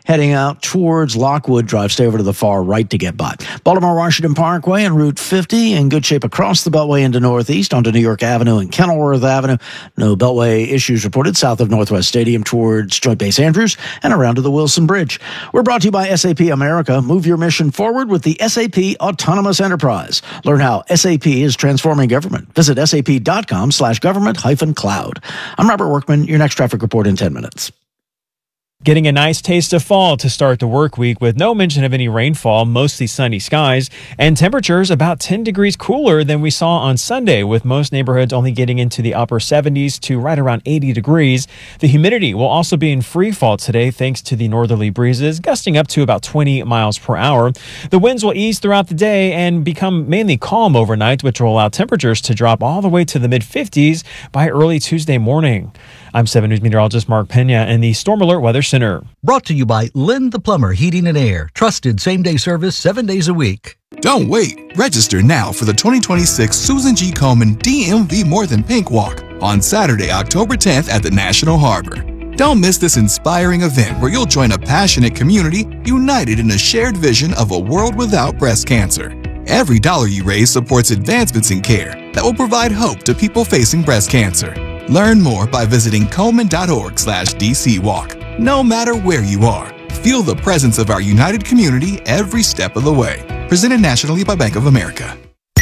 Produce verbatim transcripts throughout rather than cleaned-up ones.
Heading out towards Lockwood Drive, stay over to the far right to get by. Baltimore-Washington Parkway and Route fifty in good shape across the Beltway into Northeast onto New York Avenue and Kenilworth Avenue. No Beltway issues reported south of Northwest Stadium towards Joint Base Andrews and around to the Wilson Bridge. We're brought to you by S A P America. Move your mission forward with the S A P Autonomous Enterprise. Learn how S A P is transforming government. Visit sap.com slash government hyphen cloud. I'm Robert Workman. Your next traffic report in ten minutes. Getting a nice taste of fall to start the work week with no mention of any rainfall, mostly sunny skies, and temperatures about ten degrees cooler than we saw on Sunday, with most neighborhoods only getting into the upper seventies to right around eighty degrees. The humidity will also be in free fall today thanks to the northerly breezes, gusting up to about twenty miles per hour. The winds will ease throughout the day and become mainly calm overnight, which will allow temperatures to drop all the way to the mid-fifties by early Tuesday morning. I'm seven News meteorologist Mark Pena in the Storm Alert Weather Center. Brought to you by Lynn the Plumber Heating and Air. Trusted same-day service seven days a week. Don't wait. Register now for the twenty twenty-six Susan G. Komen D M V More Than Pink Walk on Saturday, October tenth at the National Harbor. Don't miss this inspiring event where you'll join a passionate community united in a shared vision of a world without breast cancer. Every dollar you raise supports advancements in care that will provide hope to people facing breast cancer. Learn more by visiting Komen.org slash DC Walk. No matter where you are, feel the presence of our united community every step of the way. Presented nationally by Bank of America.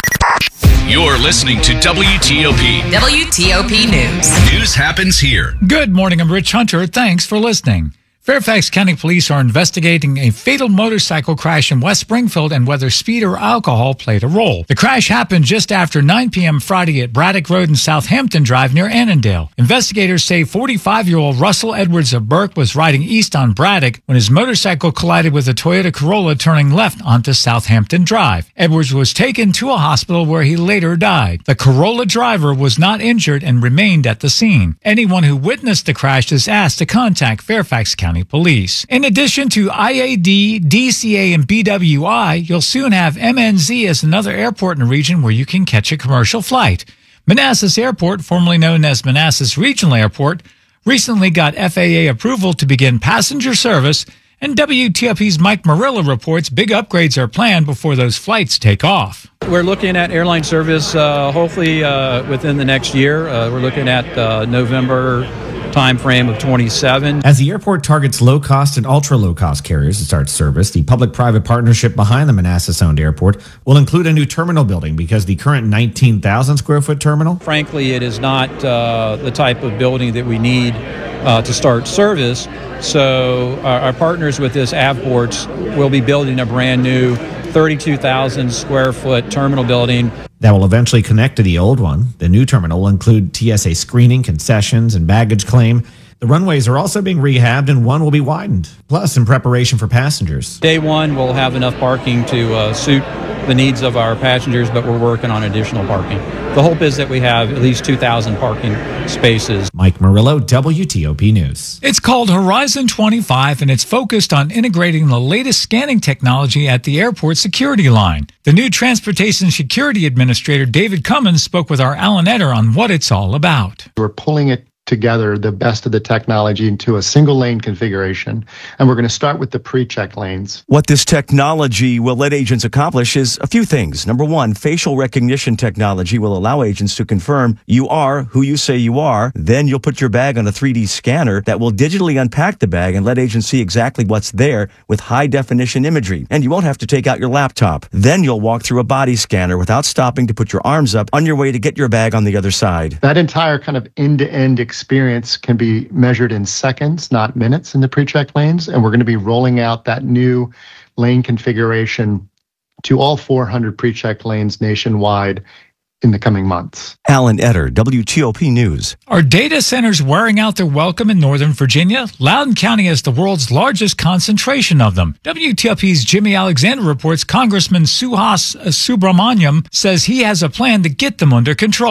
You're listening to W T O P. W T O P News. News happens here. Good morning, I'm Rich Hunter. Thanks for listening. Fairfax County Police are investigating a fatal motorcycle crash in West Springfield and whether speed or alcohol played a role. The crash happened just after nine p.m. Friday at Braddock Road and Southampton Drive near Annandale. Investigators say forty-five-year-old Russell Edwards of Burke was riding east on Braddock when his motorcycle collided with a Toyota Corolla turning left onto Southampton Drive. Edwards was taken to a hospital where he later died. The Corolla driver was not injured and remained at the scene. Anyone who witnessed the crash is asked to contact Fairfax County Police. In addition to I A D, D C A, and B W I, you'll soon have M N Z as another airport in the region where you can catch a commercial flight. Manassas Airport, formerly known as Manassas Regional Airport, recently got F A A approval to begin passenger service, and W T O P's Mike Murillo reports big upgrades are planned before those flights take off. We're looking at airline service uh, hopefully uh, within the next year. Uh, we're looking at uh, November time frame of twenty-seven. As the airport targets low-cost and ultra-low-cost carriers to start service, the public-private partnership behind the Manassas-owned airport will include a new terminal building because the current nineteen thousand square foot terminal... Frankly, it is not uh, the type of building that we need uh, to start service. So our, our partners with this Avports will be building a brand new thirty-two thousand square foot terminal building that will eventually connect to the old one. The new terminal will include T S A screening, concessions, and baggage claim. The runways are also being rehabbed and one will be widened. Plus, in preparation for passengers. Day one, we'll have enough parking to uh, suit the needs of our passengers, but we're working on additional parking. The hope is that we have at least two thousand parking spaces. Mike Murillo, W T O P News. It's called Horizon twenty-five, and it's focused on integrating the latest scanning technology at the airport security line. The new Transportation Security Administrator, David Cummins, spoke with our Alan Etter on what it's all about. We're pulling it together the best of the technology into a single lane configuration. And we're going to start with the pre-check lanes. What this technology will let agents accomplish is a few things. Number one, facial recognition technology will allow agents to confirm you are who you say you are. Then you'll put your bag on a three D scanner that will digitally unpack the bag and let agents see exactly what's there with high definition imagery. And you won't have to take out your laptop. Then you'll walk through a body scanner without stopping to put your arms up on your way to get your bag on the other side. That entire kind of end-to-end experience experience can be measured in seconds, not minutes, in the pre-check lanes. And we're going to be rolling out that new lane configuration to all four hundred pre-check lanes nationwide in the coming months. Alan Etter, W T O P News. Are data centers wearing out their welcome in Northern Virginia? Loudoun County has the world's largest concentration of them. W T O P's Jimmy Alexander reports Congressman Suhas Subramaniam says he has a plan to get them under control.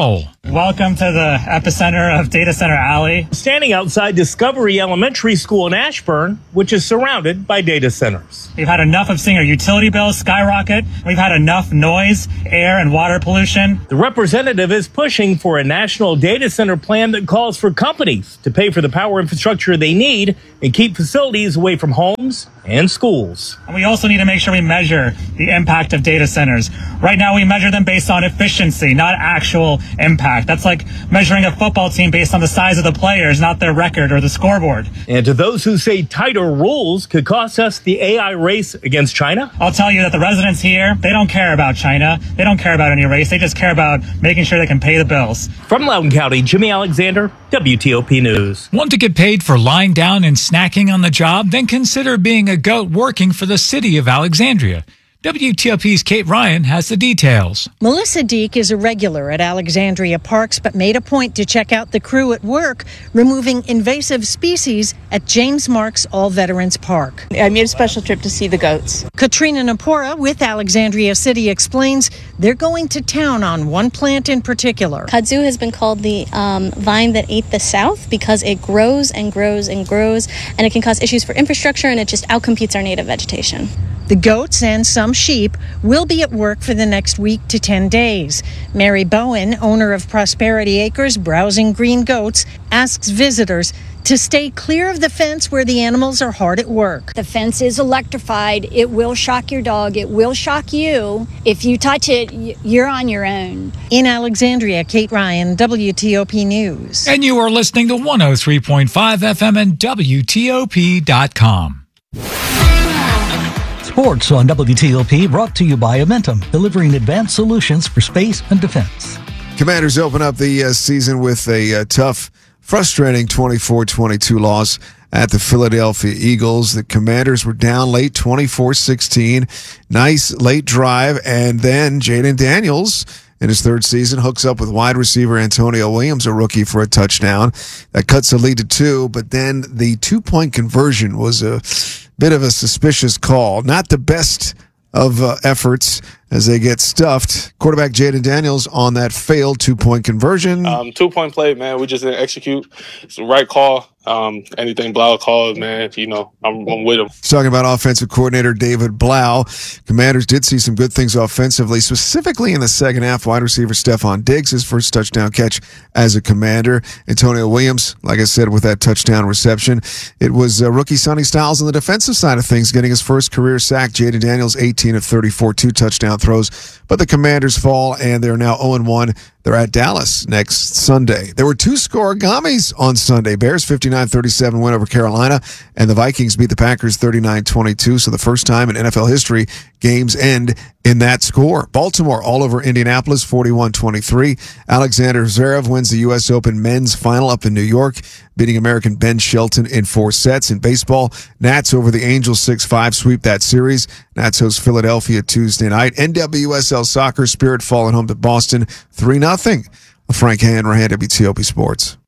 Welcome to the epicenter of Data Center Alley. Standing outside Discovery Elementary School in Ashburn, which is surrounded by data centers. We've had enough of seeing our utility bills skyrocket. We've had enough noise, air, and water pollution. The representative is pushing for a national data center plan that calls for companies to pay for the power infrastructure they need and keep facilities away from homes and schools. And we also need to make sure we measure the impact of data centers. Right now, we measure them based on efficiency, not actual impact. That's like measuring a football team based on the size of the players, not their record or the scoreboard. And to those who say tighter rules could cost us the A I race against China, I'll tell you that the residents here, they don't care about China. They don't care about any race. They just care about making sure they can pay the bills. From Loudoun County, Jimmy Alexander, W T O P News. Want to get paid for lying down and snacking on the job? Then consider being a goat working for the city of Alexandria. W T O P's Kate Ryan has the details. Melissa Deek is a regular at Alexandria Parks, but made a point to check out the crew at work removing invasive species at James Marks All Veterans Park. I made a special trip to see the goats. Katrina Napora with Alexandria City explains they're going to town on one plant in particular. Kudzu has been called the um, vine that ate the South because it grows and grows and grows, and it can cause issues for infrastructure, and it just outcompetes our native vegetation. The goats and some sheep will be at work for the next week to ten days. Mary Bowen, owner of Prosperity Acres, Browsing Green Goats, asks visitors to stay clear of the fence where the animals are hard at work. The fence is electrified. It will shock your dog. It will shock you. If you touch it, you're on your own. In Alexandria, Kate Ryan, W T O P News. And you are listening to one oh three point five F M and W T O P dot com. Sports on W T O P brought to you by Amentum, delivering advanced solutions for space and defense. Commanders open up the uh, season with a uh, tough, frustrating twenty-four twenty-two loss at the Philadelphia Eagles. The Commanders were down late twenty-four sixteen. Nice late drive, and then Jaden Daniels, in his third season, hooks up with wide receiver Antonio Williams, a rookie, for a touchdown. That cuts the lead to two, but then the two-point conversion was a bit of a suspicious call. Not the best of uh, efforts as they get stuffed. Quarterback Jaden Daniels on that failed two-point conversion. Um, two-point play, man. We just didn't execute. It's the right call. Um, anything Blau calls, man, you know, I'm, I'm with him. Talking about offensive coordinator David Blau, Commanders did see some good things offensively, specifically in the second half. Wide receiver Stephon Diggs, his first touchdown catch as a Commander. Antonio Williams, like I said, with that touchdown reception. It was uh, rookie Sonny Styles on the defensive side of things, getting his first career sack. Jaden Daniels, eighteen of thirty-four, two touchdown throws. But the Commanders fall, and they're now oh and one. They're at Dallas next Sunday. There were two scorigamis on Sunday. Bears fifty-nine thirty-seven win over Carolina, and the Vikings beat the Packers thirty-nine twenty-two. So the first time in N F L history, games end in that score. Baltimore all over Indianapolis forty-one twenty-three. Alexander Zverev wins the U S Open men's final up in New York, beating American Ben Shelton in four sets. In baseball, Nats over the Angels six five sweep that series. Nats host Philadelphia Tuesday night. N W S L Soccer, Spirit falling home to Boston three nothing. Frank Hanrahan, W T O P Sports.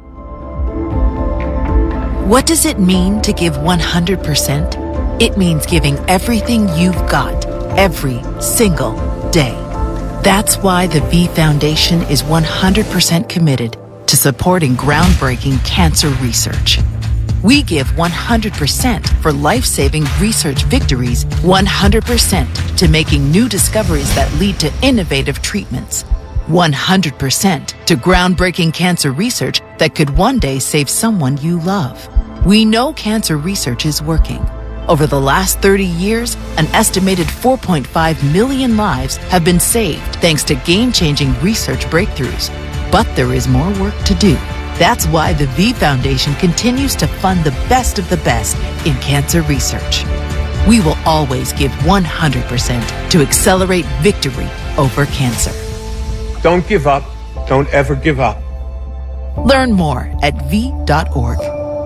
What does it mean to give one hundred percent? It means giving everything you've got, every single day. That's why the V Foundation is one hundred percent committed to supporting groundbreaking cancer research. We give one hundred percent for life-saving research victories, one hundred percent to making new discoveries that lead to innovative treatments, one hundred percent to groundbreaking cancer research that could one day save someone you love. We know cancer research is working. Over the last thirty years, an estimated four point five million lives have been saved thanks to game-changing research breakthroughs. But there is more work to do. That's why the V Foundation continues to fund the best of the best in cancer research. We will always give one hundred percent to accelerate victory over cancer. Don't give up. Don't ever give up. Learn more at v dot org.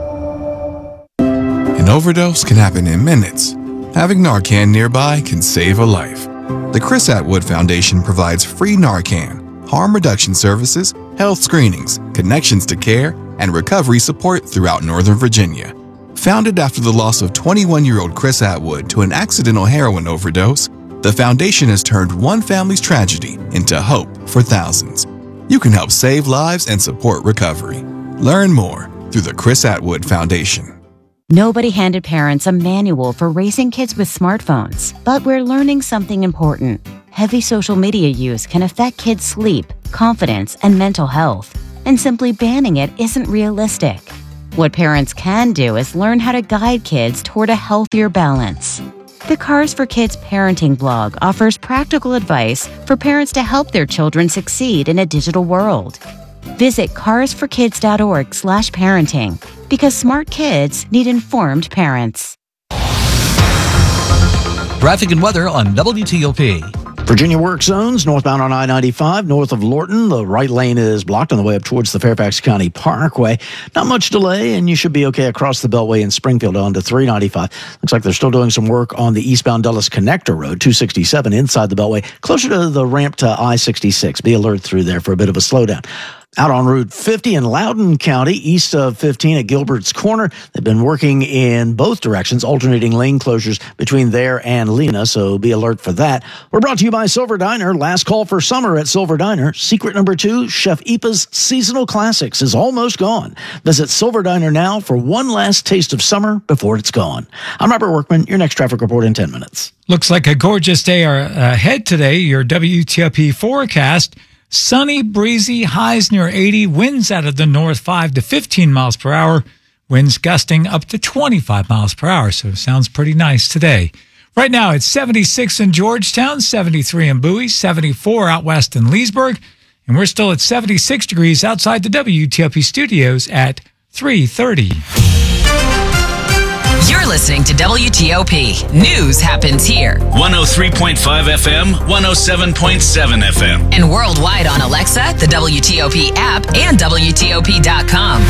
An overdose can happen in minutes. Having Narcan nearby can save a life. The Chris Atwood Foundation provides free Narcan, harm reduction services, health screenings, connections to care, and recovery support throughout Northern Virginia. Founded after the loss of twenty-one-year-old Chris Atwood to an accidental heroin overdose, the foundation has turned one family's tragedy into hope for thousands. you can help save lives and support recovery. Learn more through the Chris Atwood Foundation. Nobody handed parents a manual for raising kids with smartphones, but we're learning something important. Heavy social media use can affect kids' sleep, confidence, and mental health, and simply banning it isn't realistic. What parents can do is learn how to guide kids toward a healthier balance. The Cars for Kids parenting blog offers practical advice for parents to help their children succeed in a digital world. Visit cars for kids dot org slash parenting because smart kids need informed parents. Traffic and weather on W T O P. Virginia work zones, northbound on I ninety-five, north of Lorton. The right lane is blocked on the way up towards the Fairfax County Parkway. Not much delay, and you should be okay across the Beltway in Springfield onto three ninety-five. Looks like they're still doing some work on the eastbound Dulles Connector Road, two sixty-seven, inside the Beltway, closer to the ramp to I sixty-six. Be alert through there for a bit of a slowdown. Out on Route fifty in Loudoun County, east of fifteen at Gilbert's Corner. They've been working in both directions, alternating lane closures between there and Lena, so be alert for that. We're brought to you by Silver Diner. Last call for summer at Silver Diner. Secret number two, Chef Ipa's Seasonal Classics is almost gone. Visit Silver Diner now for one last taste of summer before it's gone. I'm Robert Workman, your next traffic report in ten minutes. Looks like a gorgeous day ahead today. Your W T O P forecast. Sunny, breezy, highs near eighty, winds out of the north five to fifteen miles per hour, winds gusting up to twenty-five miles per hour. So sounds pretty nice today. Right now it's seventy-six in Georgetown, seventy-three in Bowie, seventy-four out west in Leesburg, and we're still at seventy-six degrees outside the W T O P studios at three thirty. You're listening to W T O P. News happens here. one oh three point five F M, one oh seven point seven F M. And worldwide on Alexa, the W T O P app, and W T O P dot com.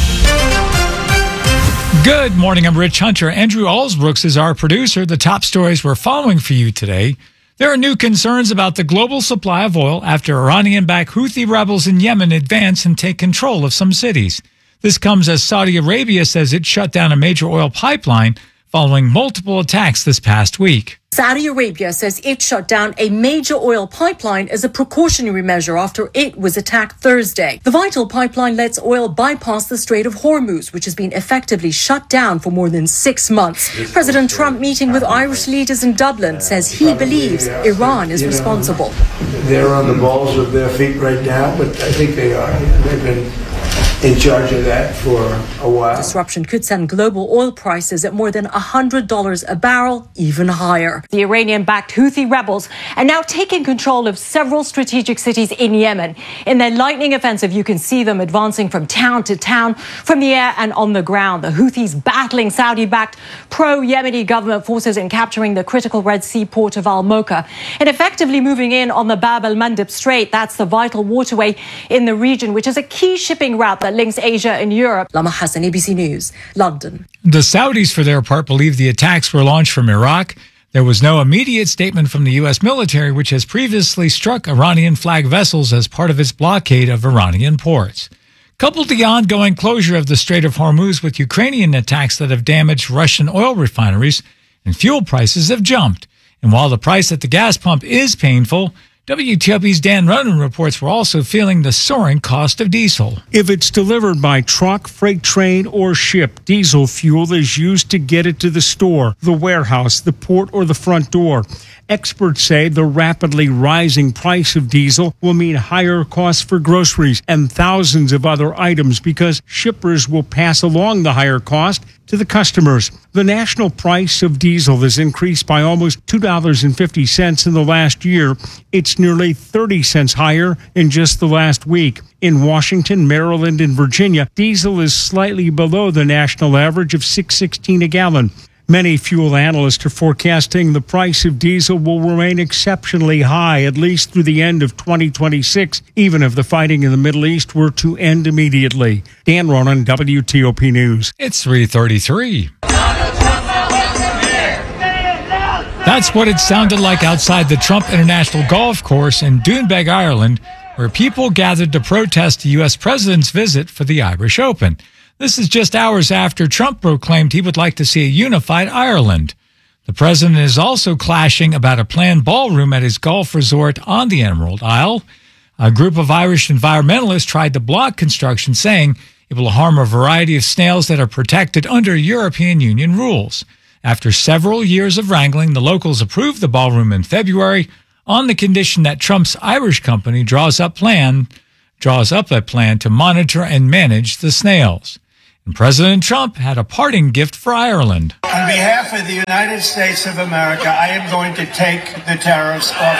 Good morning. I'm Rich Hunter. Andrew Allsbrooks is our producer. The top stories we're following for you today. There are new concerns about the global supply of oil after Iranian-backed Houthi rebels in Yemen advance and take control of some cities. This comes as Saudi Arabia says it shut down a major oil pipeline following multiple attacks this past week. Saudi Arabia says it shut down a major oil pipeline as a precautionary measure after it was attacked Thursday. The vital pipeline lets oil bypass the Strait of Hormuz, which has been effectively shut down for more than six months. President Trump, meeting with Irish leaders in Dublin, says he believes Iran is responsible. They're on the balls of their feet right now, but I think they are. They've been in charge of that for a while. Disruption could send global oil prices at more than one hundred dollars a barrel, even higher. The Iranian-backed Houthi rebels are now taking control of several strategic cities in Yemen. In their lightning offensive, you can see them advancing from town to town, from the air and on the ground. The Houthis battling Saudi-backed pro-Yemeni government forces in capturing the critical Red Sea port of Al-Mocha and effectively moving in on the Bab el-Mandeb Strait. That's the vital waterway in the region, which is a key shipping route that links Asia and Europe. Lama Hassan, A B C News, London. The Saudis, for their part, believe the attacks were launched from Iraq. There was no immediate statement from the U S military, which has previously struck Iranian flag vessels as part of its blockade of Iranian ports. Coupled the ongoing closure of the Strait of Hormuz with Ukrainian attacks that have damaged Russian oil refineries, and fuel prices have jumped. And while the price at the gas pump is painful, W T O P's Dan Ronan reports we're also feeling the soaring cost of diesel. If it's delivered by truck, freight train, or ship, diesel fuel is used to get it to the store, the warehouse, the port, or the front door. Experts say the rapidly rising price of diesel will mean higher costs for groceries and thousands of other items because shippers will pass along the higher cost to the customers. The national price of diesel has increased by almost two dollars and fifty cents in the last year. It's nearly thirty cents higher in just the last week. In Washington, Maryland, and Virginia, diesel is slightly below the national average of six sixteen a gallon. Many fuel analysts are forecasting the price of diesel will remain exceptionally high at least through the end of twenty twenty-six, even if the fighting in the Middle East were to end immediately. Dan Ronan, W T O P News. It's three thirty-three. That's what it sounded like outside the Trump International Golf Course in Doonbeg, Ireland, where people gathered to protest the U S president's visit for the Irish Open. This is just hours after Trump proclaimed he would like to see a unified Ireland. The president is also clashing about a planned ballroom at his golf resort on the Emerald Isle. A group of Irish environmentalists tried to block construction, saying it will harm a variety of snails that are protected under European Union rules. After several years of wrangling, the locals approved the ballroom in February on the condition that Trump's Irish company draws up plan draws up a plan to monitor and manage the snails. And President Trump had a parting gift for Ireland. On behalf of the United States of America, I am going to take the tariffs off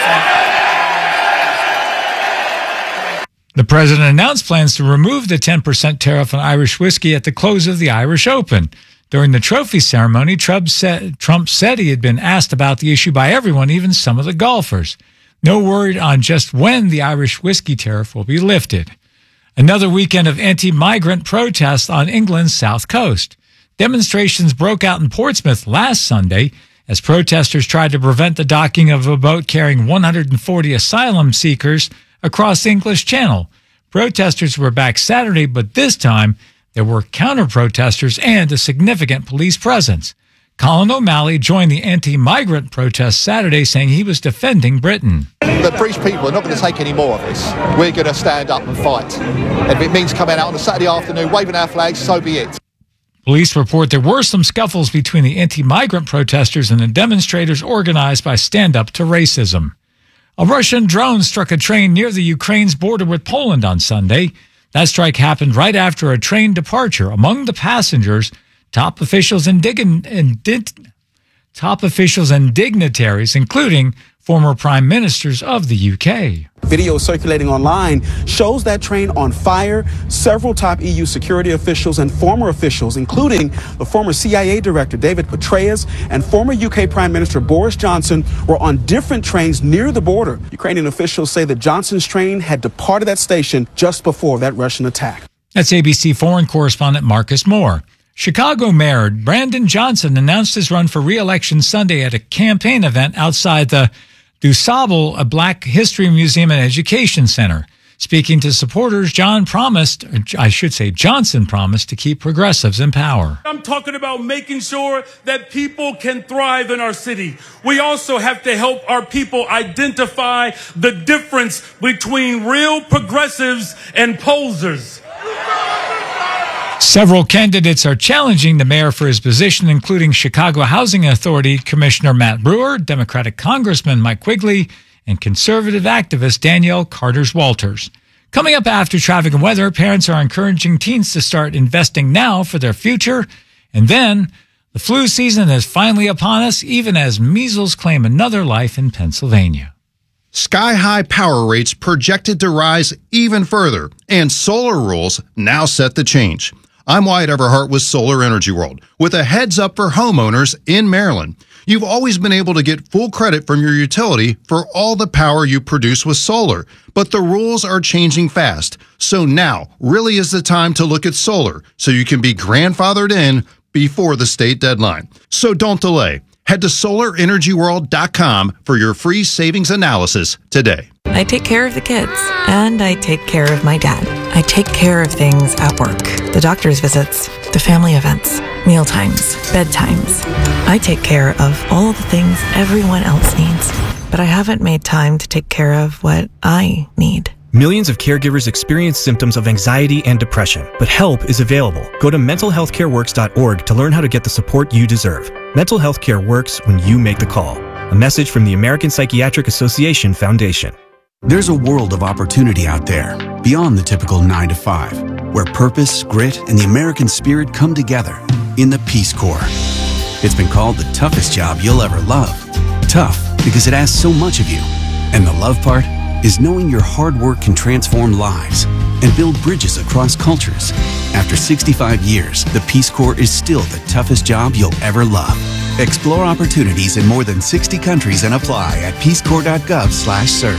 of... The president announced plans to remove the ten percent tariff on Irish whiskey at the close of the Irish Open. During the trophy ceremony, Trump said, Trump said he had been asked about the issue by everyone, even some of the golfers. No word on just when the Irish whiskey tariff will be lifted. Another weekend of anti-migrant protests on England's south coast. Demonstrations broke out in Portsmouth last Sunday as protesters tried to prevent the docking of a boat carrying one hundred forty asylum seekers across the English Channel. Protesters were back Saturday, but this time there were counter-protesters and a significant police presence. Colin O'Malley joined the anti-migrant protest Saturday, saying he was defending Britain. The British people are not going to take any more of this. We're going to stand up and fight. And if it means coming out on a Saturday afternoon, waving our flags, so be it. Police report there were some scuffles between the anti-migrant protesters and the demonstrators organized by Stand Up to Racism. A Russian drone struck a train near the Ukraine's border with Poland on Sunday. That strike happened right after a train departure. Among the passengers, top officials and, dign- and di- top officials and dignitaries, including former prime ministers of the U K. Video circulating online shows that train on fire. Several top E U security officials and former officials, including the former C I A director David Petraeus and former U K Prime Minister Boris Johnson, were on different trains near the border. Ukrainian officials say that Johnson's train had departed that station just before that Russian attack. That's A B C foreign correspondent Marcus Moore. Chicago Mayor Brandon Johnson announced his run for re-election Sunday at a campaign event outside the DuSable, a Black History Museum and Education Center. Speaking to supporters, John promised, or I should say Johnson promised, to keep progressives in power. I'm talking about making sure that people can thrive in our city. We also have to help our people identify the difference between real progressives and posers. Several candidates are challenging the mayor for his position, including Chicago Housing Authority Commissioner Matt Brewer, Democratic Congressman Mike Quigley, and conservative activist Danielle Carters-Walters. Coming up after traffic and weather, parents are encouraging teens to start investing now for their future. And then, the flu season is finally upon us, even as measles claim another life in Pennsylvania. Sky-high power rates projected to rise even further, and solar rules now set to change. I'm Wyatt Everhart with Solar Energy World, with a heads up for homeowners in Maryland. You've always been able to get full credit from your utility for all the power you produce with solar, but the rules are changing fast. So now really is the time to look at solar so you can be grandfathered in before the state deadline. So don't delay. Head to solar energy world dot com for your free savings analysis today. I take care of the kids, and I take care of my dad. I take care of things at work, the doctor's visits, the family events, meal times, bedtimes. I take care of all the things everyone else needs, but I haven't made time to take care of what I need. Millions of caregivers experience symptoms of anxiety and depression, but help is available. Go to mental health care works dot org to learn how to get the support you deserve. Mental health care works when you make the call. A message from the American Psychiatric Association Foundation. There's a world of opportunity out there, beyond the typical nine to five, where purpose, grit, and the American spirit come together in the Peace Corps. It's been called the toughest job you'll ever love. Tough because it asks so much of you. And the love part is knowing your hard work can transform lives and build bridges across cultures. After sixty-five years, the Peace Corps is still the toughest job you'll ever love. Explore opportunities in more than sixty countries and apply at peace corps dot gov slash serve.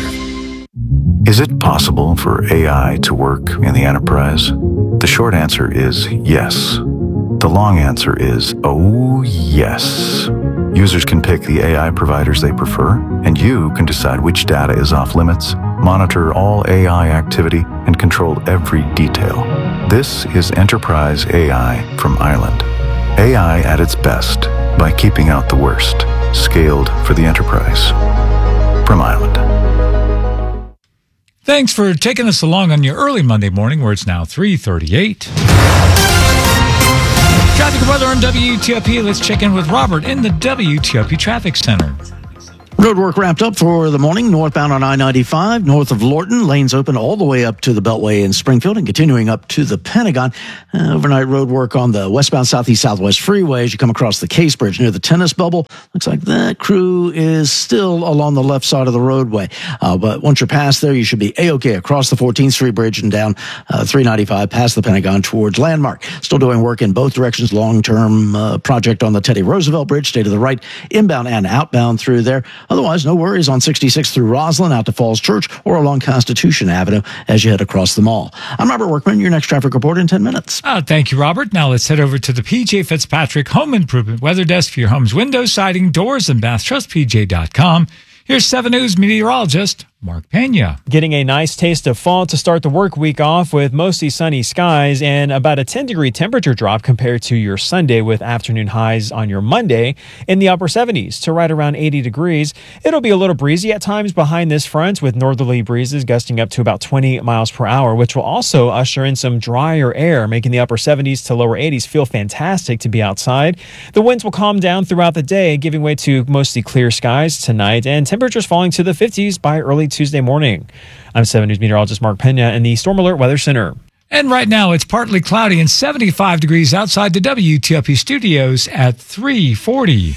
Is it possible for A I to work in the enterprise? The short answer is yes. The long answer is, oh yes. Users can pick the A I providers they prefer, and you can decide which data is off limits, monitor all A I activity, and control every detail. This is Enterprise A I from Island. A I at its best by keeping out the worst. Scaled for the enterprise. From Island. Thanks for taking us along on your early Monday morning, where it's now three thirty-eight. Traffic and weather on W T O P. Let's check in with Robert in the W T O P Traffic Center. Road work wrapped up for the morning. Northbound on I ninety-five, north of Lorton. Lanes open all the way up to the Beltway in Springfield and continuing up to the Pentagon. Uh, overnight road work on the westbound Southeast Southwest freeway as you come across the Case Bridge near the tennis bubble. Looks like that crew is still along the left side of the roadway. Uh, but once you're past there, you should be A-OK across the fourteenth Street Bridge and down uh, three ninety-five past the Pentagon towards Landmark. Still doing work in both directions. Long-term uh, project on the Teddy Roosevelt Bridge. Stay to the right, inbound and outbound through there. Otherwise, no worries on sixty-six through Roslyn out to Falls Church or along Constitution Avenue as you head across the mall. I'm Robert Workman, your next traffic report in ten minutes. Oh, thank you, Robert. Now let's head over to the P J Fitzpatrick Home Improvement Weather Desk for your home's windows, siding, doors, and bath. Trust P J dot com. Here's seven News meteorologist Mark Pena. Getting a nice taste of fall to start the work week off with mostly sunny skies and about a ten degree temperature drop compared to your Sunday, with afternoon highs on your Monday in the upper seventies to right around eighty degrees. It'll be a little breezy at times behind this front, with northerly breezes gusting up to about twenty miles per hour, which will also usher in some drier air, making the upper seventies to lower eighties feel fantastic to be outside. The winds will calm down throughout the day, giving way to mostly clear skies tonight, and temperatures falling to the fifties by early Tuesday morning. I'm seven News meteorologist Mark Pena in the Storm Alert Weather Center. And right now it's partly cloudy and seventy-five degrees outside the W T O P studios at three forty.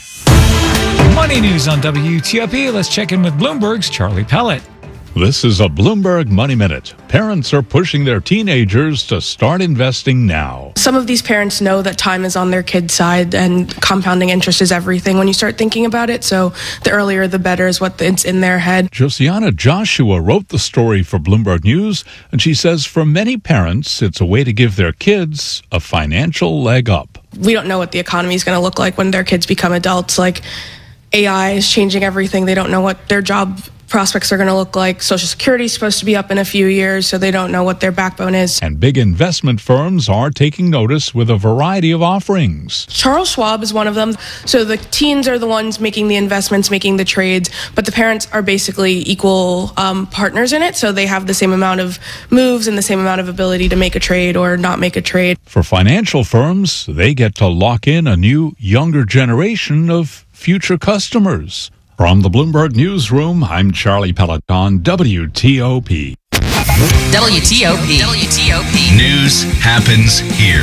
Money news on W T O P. Let's check in with Bloomberg's Charlie Pellet. This is a Bloomberg Money Minute. Parents are pushing their teenagers to start investing now. Some of these parents know that time is on their kids' side and compounding interest is everything when you start thinking about it. So the earlier the better is what it's in their head. Josiana Joshua wrote the story for Bloomberg News, and she says for many parents, it's a way to give their kids a financial leg up. We don't know what the economy is going to look like when their kids become adults. Like A I is changing everything. They don't know what their job prospects are going to look like. Social Security is supposed to be up in a few years, so they don't know what their backbone is. And big investment firms are taking notice with a variety of offerings. Charles Schwab is one of them. So the teens are the ones making the investments, making the trades, but the parents are basically equal um, partners in it, so they have the same amount of moves and the same amount of ability to make a trade or not make a trade. For financial firms, they get to lock in a new, younger generation of future customers. From the Bloomberg Newsroom, I'm Charlie Pellet on W T O P. W T O P. W T O P. News happens here.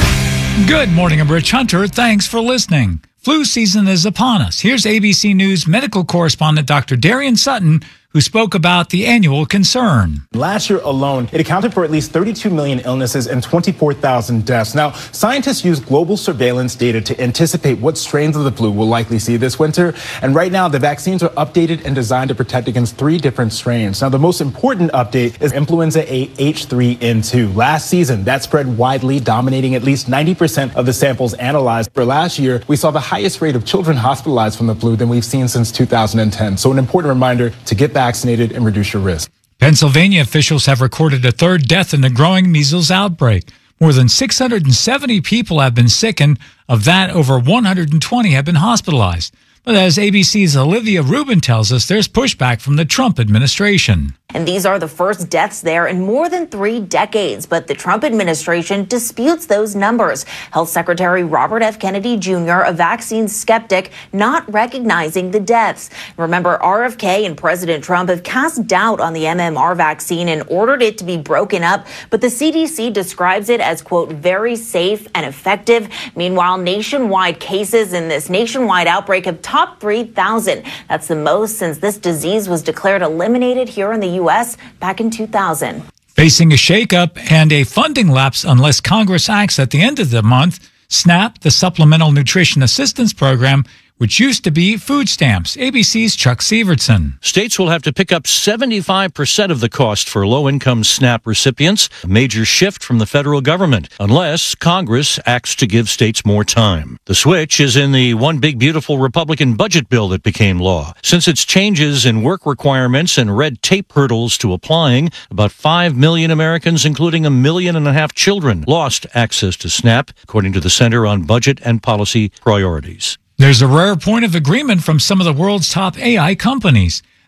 Good morning, I'm Rich Hunter. Thanks for listening. Flu season is upon us. Here's A B C News medical correspondent Doctor Darian Sutton, who spoke about the annual concern. Last year alone, it accounted for at least thirty-two million illnesses and twenty-four thousand deaths. Now, scientists use global surveillance data to anticipate what strains of the flu we'll likely see this winter. And right now, the vaccines are updated and designed to protect against three different strains. Now, the most important update is influenza A H three N two. Last season, that spread widely, dominating at least ninety percent of the samples analyzed. For last year, we saw the highest rate of children hospitalized from the flu than we've seen since two thousand ten. So an important reminder to get vaccinated and reduce your risk. Pennsylvania officials have recorded a third death in the growing measles outbreak. More than six hundred seventy people have been sickened. Of that, over one hundred twenty have been hospitalized. But as A B C's Olivia Rubin tells us, there's pushback from the Trump administration. And these are the first deaths there in more than three decades. But the Trump administration disputes those numbers. Health Secretary Robert F. Kennedy Junior, a vaccine skeptic, not recognizing the deaths. Remember, R F K and President Trump have cast doubt on the M M R vaccine and ordered it to be broken up. But the C D C describes it as, quote, very safe and effective. Meanwhile, nationwide cases in this nationwide outbreak have topped three thousand. That's the most since this disease was declared eliminated here in the U S back in two thousand. Facing a shakeup and a funding lapse unless Congress acts at the end of the month, SNAP, the Supplemental Nutrition Assistance Program, which used to be food stamps. A B C's Chuck Severson. States will have to pick up seventy-five percent of the cost for low-income SNAP recipients, a major shift from the federal government, unless Congress acts to give states more time. The switch is in the one big beautiful Republican budget bill that became law. Since its changes in work requirements and red tape hurdles to applying, about five million Americans, including a million and a half children, lost access to SNAP, according to the Center on Budget and Policy Priorities. There's a rare point of agreement from some of the world's top A I companies.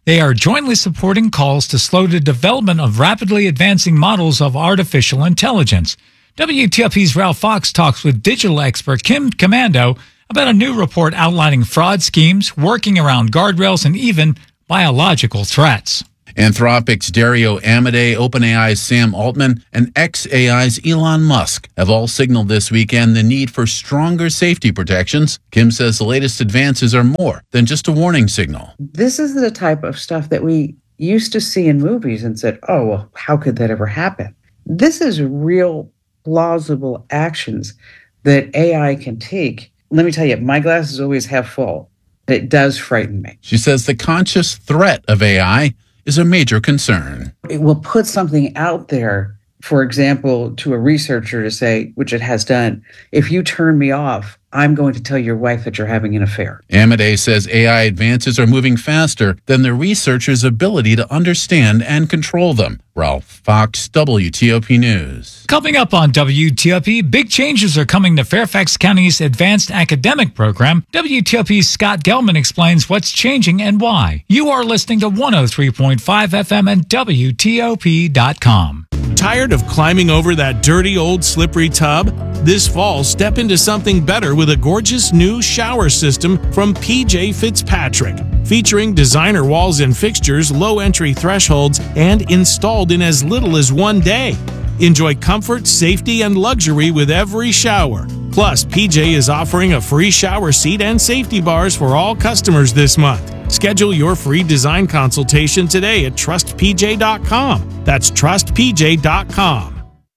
They are jointly supporting calls to slow the development of rapidly advancing models of artificial intelligence. W T O P's Ralph Fox talks with digital expert Kim Komando about a new report outlining fraud schemes, working around guardrails, and even biological threats. Anthropic's Dario Amodei, OpenAI's Sam Altman, and xAI's Elon Musk have all signaled this weekend the need for stronger safety protections. Kim says the latest advances are more than just a warning signal. This is the type of stuff that we used to see in movies and said, oh, well, how could that ever happen? This is real plausible actions that A I can take. Let me tell you, my glass is always half full. It does frighten me. She says the conscious threat of A I is a major concern. It will put something out there, for example, to a researcher to say, which it has done, if you turn me off, I'm going to tell your wife that you're having an affair. Amodei says A I advances are moving faster than the researchers' ability to understand and control them. Ralph Fox, W T O P News. Coming up on W T O P, big changes are coming to Fairfax County's Advanced Academic Program. W T O P's Scott Gelman explains what's changing and why. You are listening to one oh three point five F M and W T O P dot com. Tired of climbing over that dirty old slippery tub? This fall, step into something better with a gorgeous new shower system from P J Fitzpatrick. Featuring designer walls and fixtures, low entry thresholds, and installed in as little as one day. Enjoy comfort, safety, and luxury with every shower. Plus, P J is offering a free shower seat and safety bars for all customers this month. Schedule your free design consultation today at trust p j dot com. That's trust p j dot com.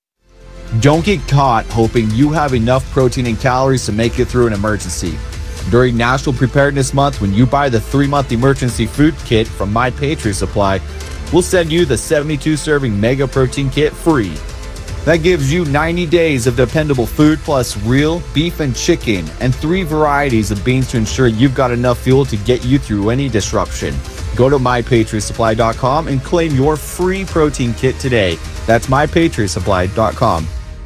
Don't get caught hoping you have enough protein and calories to make it through an emergency. During National Preparedness Month, when you buy the three-month emergency food kit from My Patriot Supply, we'll send you the seventy-two serving Mega Protein Kit free. That gives you ninety days of dependable food plus real beef and chicken and three varieties of beans to ensure you've got enough fuel to get you through any disruption. Go to my patriot supply dot com and claim your free protein kit today. That's my patriot supply dot com.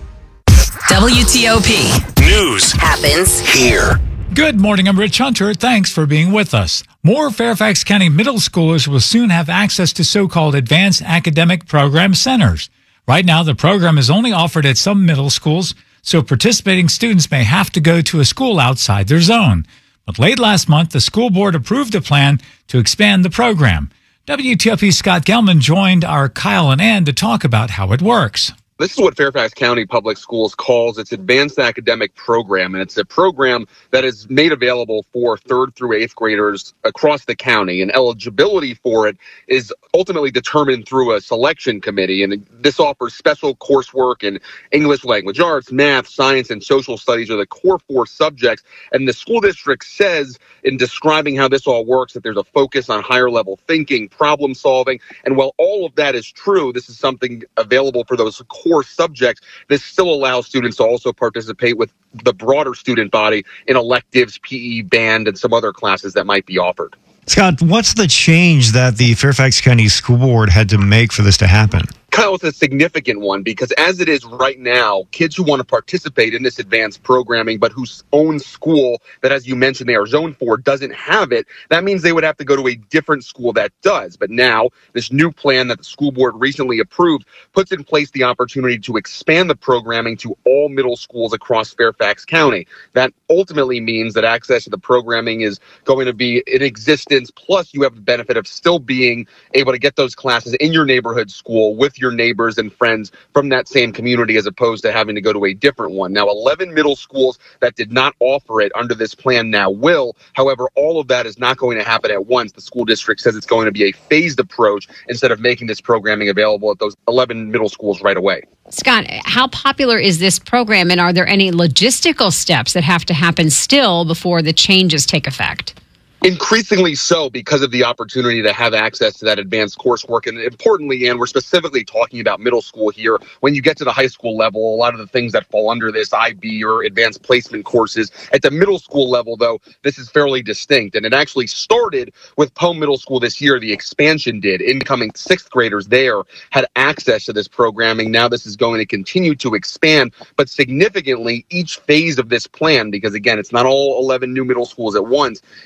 W T O P News happens here. Good morning, I'm Rich Hunter. Thanks for being with us. More Fairfax County middle schoolers will soon have access to so-called Advanced Academic Program Centers. Right now, the program is only offered at some middle schools, so participating students may have to go to a school outside their zone. But late last month, the school board approved a plan to expand the program. W T O P's Scott Gelman joined our Kyle and Ann to talk about how it works. This is what Fairfax County Public Schools calls its Advanced Academic Program, and it's a program that is made available for third through eighth graders across the county, and eligibility for it is ultimately determined through a selection committee, and this offers special coursework in English language arts, math, science, and social studies are the core four subjects, and the school district says in describing how this all works that there's a focus on higher level thinking, problem solving, and while all of that is true, this is something available for those core subjects. This still allows students to also participate with the broader student body in electives, P E, band, and some other classes that might be offered. Scott, what's the change that the Fairfax County School Board had to make for this to happen? Kyle, it's a significant one because as it is right now, kids who want to participate in this advanced programming but whose own school that, as you mentioned, they are zoned for doesn't have it, that means they would have to go to a different school that does. But now, this new plan that the school board recently approved puts in place the opportunity to expand the programming to all middle schools across Fairfax County. That ultimately means that access to the programming is going to be in existence, plus you have the benefit of still being able to get those classes in your neighborhood school with your your neighbors and friends from that same community as opposed to having to go to a different one. Now, eleven middle schools that did not offer it under this plan now will. However, all of that is not going to happen at once. The school district says it's going to be a phased approach instead of making this programming available at those eleven middle schools right away. Scott, how popular is this program, and are there any logistical steps that have to happen still before the changes take effect? Increasingly so because of the opportunity to have access to that advanced coursework. And importantly, and we're specifically talking about middle school here, when you get to the high school level, a lot of the things that fall under this I B or advanced placement courses. At the middle school level, though, this is fairly distinct. And it actually started with Poe Middle School this year. The expansion did. Incoming sixth graders there had access to this programming. Now this is going to continue to expand, but significantly each phase of this plan, because again, it's not all eleven new middle schools at once, each phase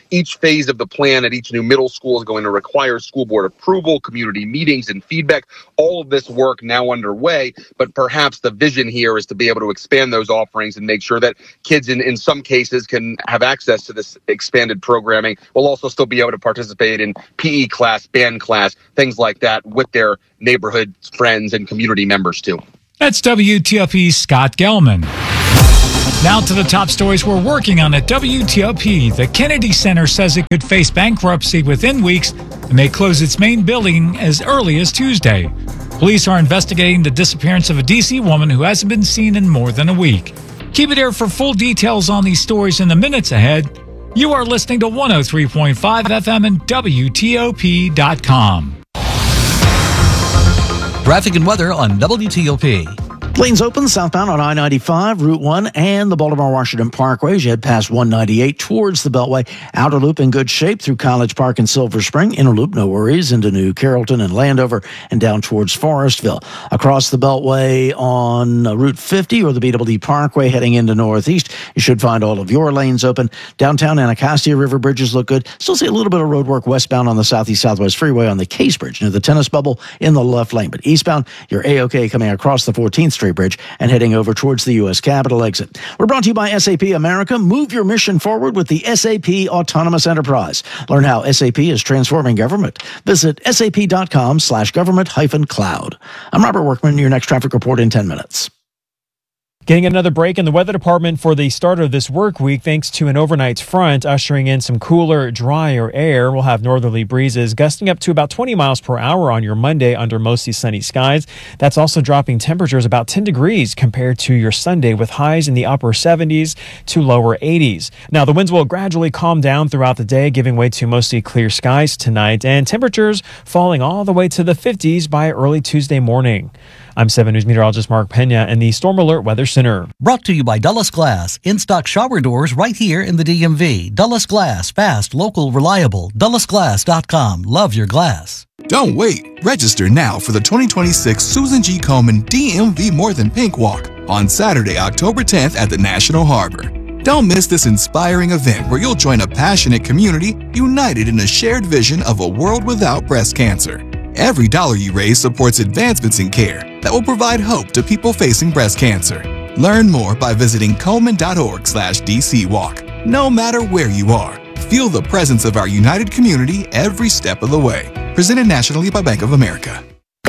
phase of the plan at each new middle school is going to require school board approval, community meetings, and feedback. All of this work now underway, but perhaps the vision here is to be able to expand those offerings and make sure that kids in, in some cases can have access to this expanded programming. We'll also still be able to participate in P E class, band class, things like that with their neighborhood friends and community members too. That's W T O P's Scott Gelman. Now to the top stories we're working on at W T O P. The Kennedy Center says it could face bankruptcy within weeks and may close its main building as early as Tuesday. Police are investigating the disappearance of a D C woman who hasn't been seen in more than a week. Keep it here for full details on these stories in the minutes ahead. You are listening to one oh three point five F M and W T O P dot com. Traffic and weather on W T O P. Lanes open southbound on I ninety-five, Route one, and the Baltimore-Washington Parkway as you head past one ninety-eight towards the Beltway. Outer Loop in good shape through College Park and Silver Spring. Inner Loop, no worries, into New Carrollton and Landover and down towards Forestville. Across the Beltway on Route fifty or the B W D Parkway heading into Northeast, you should find all of your lanes open. Downtown Anacostia River bridges look good. Still see a little bit of road work westbound on the Southeast-Southwest Freeway on the Case Bridge near the tennis bubble in the left lane. But eastbound, you're A-OK coming across the fourteenth Street Bridge and heading over towards the U S Capitol exit. We're brought to you by S A P America. Move your mission forward with the S A P Autonomous Enterprise. Learn how S A P is transforming government. Visit sap.com slash government hyphen cloud. I'm Robert Workman, your next traffic report in ten minutes. Getting another break in the weather department for the start of this work week thanks to an overnight front ushering in some cooler, drier air. We'll have northerly breezes gusting up to about twenty miles per hour on your Monday under mostly sunny skies. That's also dropping temperatures about ten degrees compared to your Sunday with highs in the upper seventies to lower eighties. Now, the winds will gradually calm down throughout the day, giving way to mostly clear skies tonight and temperatures falling all the way to the fifties by early Tuesday morning. I'm seven News meteorologist Mark Pena in the Storm Alert Weather Center. Brought to you by Dulles Glass. In-stock shower doors right here in the D M V. Dulles Glass. Fast, local, reliable. Dulles Glass dot com. Love your glass. Don't wait. Register now for the twenty twenty-six Susan G. Komen D M V More Than Pink Walk on Saturday, October tenth at the National Harbor. Don't miss this inspiring event where you'll join a passionate community united in a shared vision of a world without breast cancer. Every dollar you raise supports advancements in care that will provide hope to people facing breast cancer. Learn more by visiting Komen.org slash DC Walk. No matter where you are, feel the presence of our united community every step of the way. Presented nationally by Bank of America.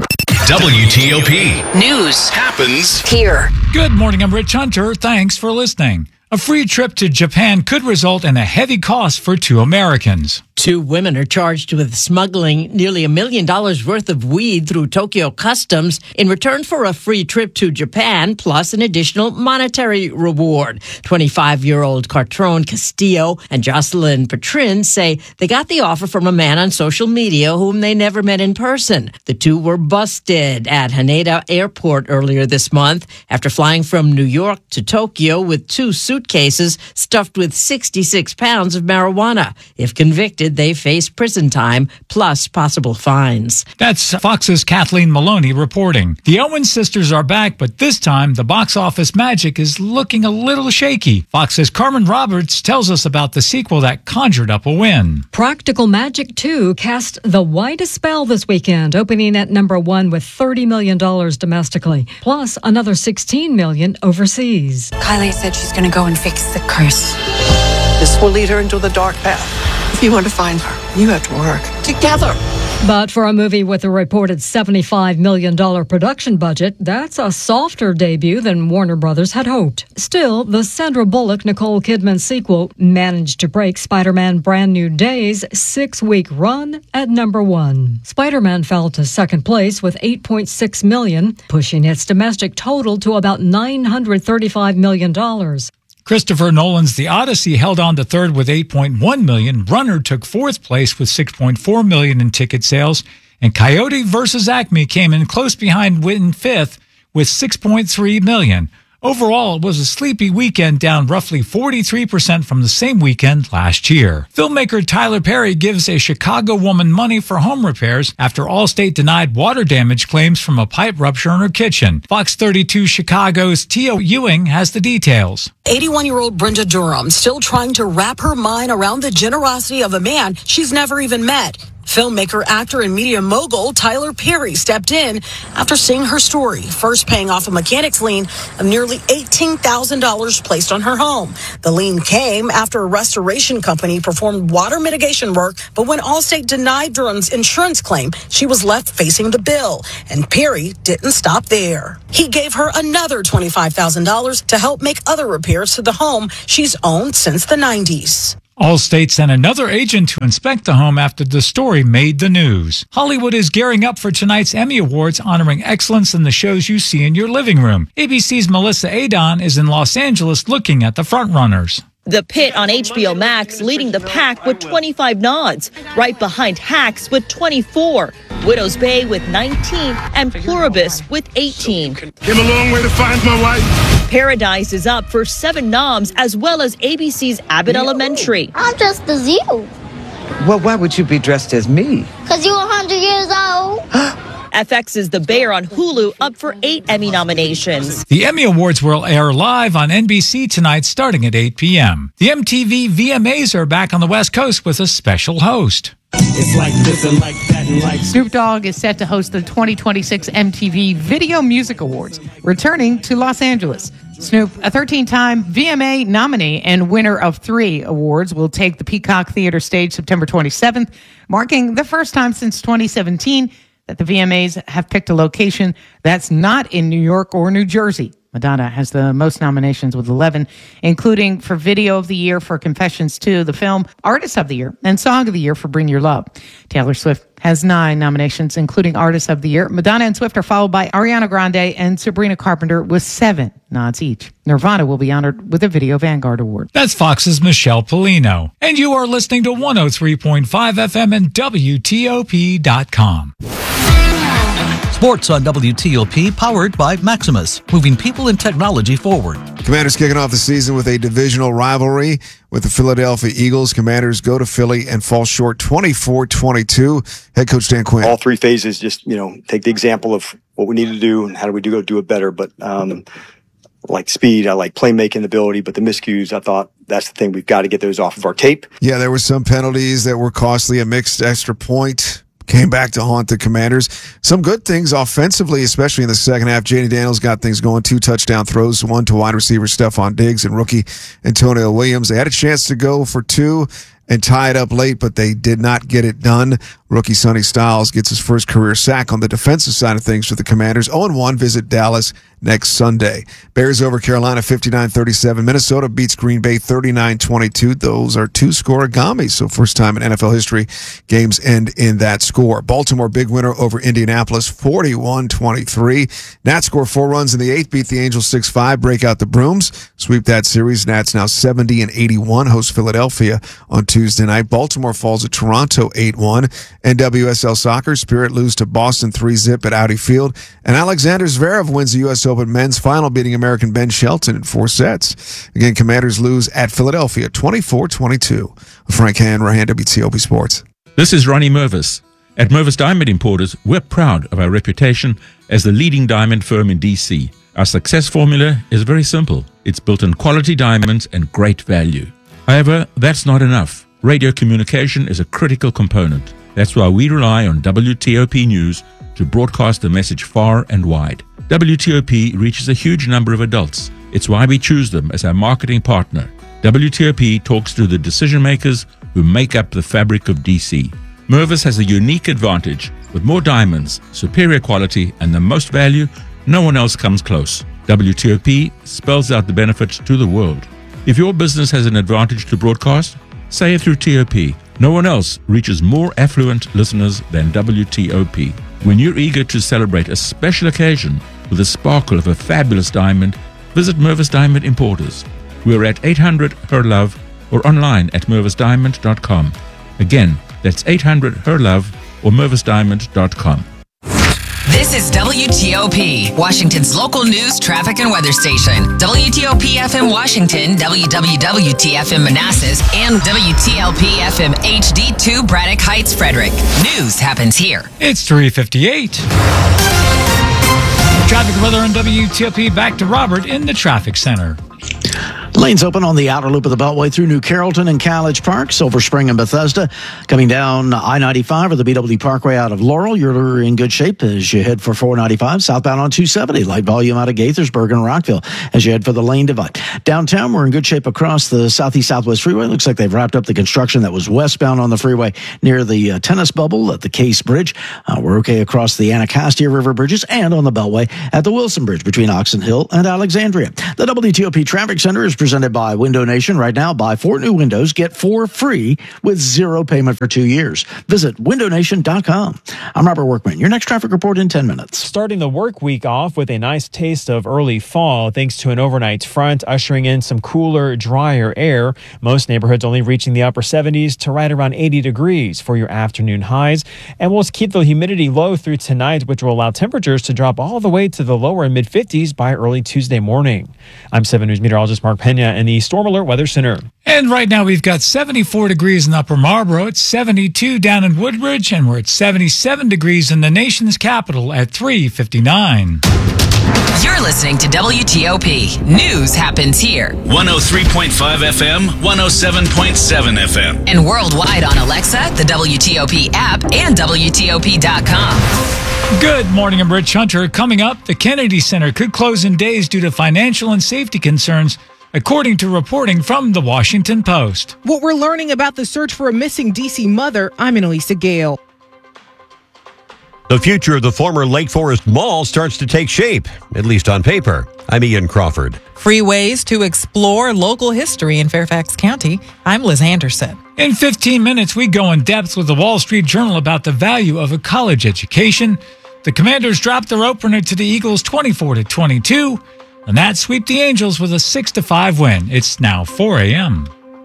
W T O P News happens here. Good morning, I'm Rich Hunter. Thanks for listening. A free trip to Japan could result in a heavy cost for two Americans. Two women are charged with smuggling nearly a million dollars worth of weed through Tokyo Customs in return for a free trip to Japan, plus an additional monetary reward. twenty-five-year-old Cartrone Castillo and Jocelyn Petrin say they got the offer from a man on social media whom they never met in person. The two were busted at Haneda Airport earlier this month after flying from New York to Tokyo with two suitcases stuffed with sixty-six pounds of marijuana. If convicted, they face prison time plus possible fines. That's Fox's Kathleen Maloney reporting. The Owens sisters are back, but this time the box office magic is looking a little shaky. Fox's Carmen Roberts tells us about the sequel that conjured up a win. Practical Magic two cast the widest spell this weekend, opening at number one with thirty million dollars domestically, plus another sixteen million dollars overseas. Kylie said she's going to go and fix the curse. This will lead her into the dark path. If you want to find her, you have to work together. But for a movie with a reported seventy-five million dollars production budget, that's a softer debut than Warner Brothers had hoped. Still, the Sandra Bullock-Nicole Kidman sequel managed to break Spider-Man Brand New Day's six-week run at number one. Spider-Man fell to second place with eight point six million dollars, pushing its domestic total to about nine hundred thirty-five million dollars. Christopher Nolan's The Odyssey held on to third with eight point one million dollars. Runner took fourth place with six point four million dollars in ticket sales. And Coyote versus Acme came in close behind in fifth with six point three million dollars. Overall, it was a sleepy weekend, down roughly forty-three percent from the same weekend last year. Filmmaker Tyler Perry gives a Chicago woman money for home repairs after Allstate denied water damage claims from a pipe rupture in her kitchen. Fox thirty-two Chicago's Tia Ewing has the details. eighty-one-year-old Brenda Durham still trying to wrap her mind around the generosity of a man she's never even met. Filmmaker, actor, and media mogul Tyler Perry stepped in after seeing her story, first paying off a mechanic's lien of nearly eighteen thousand dollars placed on her home. The lien came after a restoration company performed water mitigation work, but when Allstate denied Durham's insurance claim, she was left facing the bill. And Perry didn't stop there. He gave her another twenty-five thousand dollars to help make other repairs to the home she's owned since the nineties. Allstate sent another agent to inspect the home after the story made the news. Hollywood is gearing up for tonight's Emmy Awards, honoring excellence in the shows you see in your living room. A B C's Melissa Adon is in Los Angeles looking at the frontrunners. The Pit on H B O Max leading the pack with twenty-five nods, right behind Hacks with twenty-four, Widow's Bay with nineteen, and Pluribus with eighteen. Came a long way to find my wife. Paradise is up for seven noms, as well as A B C's Abbott Elementary. I'm dressed as you. Well, why would you be dressed as me? Because you're one hundred years old. F X's The Bear on Hulu up for eight Emmy nominations. The Emmy Awards will air live on N B C tonight starting at eight p.m. The M T V V M As are back on the West Coast with a special host. It's like this and like that and like. Snoop Dogg is set to host the twenty twenty-six M T V Video Music Awards, returning to Los Angeles. Snoop, a thirteen-time V M A nominee and winner of three awards, will take the Peacock Theater stage September twenty-seventh, marking the first time since twenty seventeen that the V M As have picked a location that's not in New York or New Jersey. Madonna has the most nominations with eleven, including for Video of the Year for Confessions two, the film, Artist of the Year, and Song of the Year for Bring Your Love. Taylor Swift has nine nominations, including Artist of the Year. Madonna and Swift are followed by Ariana Grande and Sabrina Carpenter with seven nods each. Nirvana will be honored with a Video Vanguard Award. That's Fox's Michelle Polino. And you are listening to one oh three point five F M and W T O P dot com. Sports on W T O P, powered by Maximus, moving people and technology forward. Commanders kicking off the season with a divisional rivalry with the Philadelphia Eagles. Commanders go to Philly and fall short twenty-four twenty-two. Head coach Dan Quinn. All three phases, just, you know, take the example of what we need to do and how do we do, do it better. But um, I like speed, I like playmaking ability, but the miscues, I thought that's the thing. We've got to get those off of our tape. Yeah, there were some penalties that were costly, a mixed extra point. Came back to haunt the Commanders. Some good things offensively, especially in the second half. J D Daniels got things going. Two touchdown throws, one to wide receiver Stephon Diggs and rookie Antonio Williams. They had a chance to go for two and tie it up late, but they did not get it done. Rookie Sonny Styles gets his first career sack on the defensive side of things for the Commanders. oh and one, visit Dallas next Sunday. Bears over Carolina fifty-nine thirty-seven. Minnesota beats Green Bay thirty-nine twenty-two. Those are two-score origamis, so first time in N F L history games end in that score. Baltimore, big winner over Indianapolis forty-one twenty-three. Nats score four runs in the eighth, beat the Angels six five, break out the Brooms, sweep that series. Nats now seventy and eighty-one, host Philadelphia on Tuesday night. Baltimore falls to Toronto eight one. N W S L Soccer, Spirit lose to Boston three zip at Audi Field. And Alexander Zverev wins the U S Open men's final, beating American Ben Shelton in four sets. Again, Commanders lose at Philadelphia twenty-four twenty-two. Frank Hanrahan, W T O P Sports. This is Ronnie Mervis. At Mervis Diamond Importers, we're proud of our reputation as the leading diamond firm in D C. Our success formula is very simple. It's built on quality diamonds and great value. However, that's not enough. Radio communication is a critical component. That's why we rely on W T O P News to broadcast the message far and wide. W T O P reaches a huge number of adults. It's why we choose them as our marketing partner. W T O P talks to the decision makers who make up the fabric of D C. Mervis has a unique advantage. With more diamonds, superior quality, and the most value, no one else comes close. W T O P spells out the benefits to the world. If your business has an advantage to broadcast, say it through T O P. No one else reaches more affluent listeners than W T O P. When you're eager to celebrate a special occasion with the sparkle of a fabulous diamond, visit Mervis Diamond Importers. We're at eight hundred Her Love or online at mervis diamond dot com. Again, that's eight hundred Her Love or mervis diamond dot com. This is W T O P, Washington's local news, traffic, and weather station. W T O P F M Washington, W W W T F M Manassas, and W T L P F M H D two Braddock Heights, Frederick. News happens here. It's three fifty-eight. Traffic and weather on W T O P. Back to Robert in the traffic center. Lanes open on the outer loop of the Beltway through New Carrollton and College Park, Silver Spring and Bethesda. Coming down I ninety-five or the B W Parkway out of Laurel, you're in good shape as you head for four ninety-five. Southbound on two seventy, light volume out of Gaithersburg and Rockville as you head for the lane divide. Downtown, we're in good shape across the Southeast Southwest Freeway. Looks like they've wrapped up the construction that was westbound on the freeway near the uh, tennis bubble at the Case Bridge. Uh, we're okay across the Anacostia River bridges and on the Beltway at the Wilson Bridge between Oxon Hill and Alexandria. The W T O P Traffic Center is presented by Window Nation. Right now, buy four new windows, get four free with zero payment for two years. Visit window nation dot com. I'm Robert Workman. Your next traffic report in ten minutes. Starting the work week off with a nice taste of early fall thanks to an overnight front ushering in some cooler, drier air. Most neighborhoods only reaching the upper seventies to right around eighty degrees for your afternoon highs. And we'll keep the humidity low through tonight, which will allow temperatures to drop all the way to the lower and mid fifties by early Tuesday morning. I'm seven News meteorologist Mark Pena in the Storm Alert Weather Center. And right now we've got seventy-four degrees in Upper Marlboro, it's seventy-two down in Woodbridge, and we're at seventy-seven degrees in the nation's capital at three fifty-nine. You're listening to W T O P. News happens here. one oh three point five F M, one oh seven point seven F M. And worldwide on Alexa, the W T O P app, and W T O P dot com. Good morning, I'm Rich Hunter. Coming up, the Kennedy Center could close in days due to financial and safety concerns, according to reporting from the Washington Post. What we're learning about the search for a missing D C mother, I'm Annalisa Gale. The future of the former Lake Forest Mall starts to take shape, at least on paper. I'm Ian Crawford. Free ways to explore local history in Fairfax County. I'm Liz Anderson. In fifteen minutes, we go in depth with the Wall Street Journal about the value of a college education. The Commanders dropped their opener to the Eagles twenty-four to twenty-two, and that sweep the Angels with a six to five win. It's now four a.m.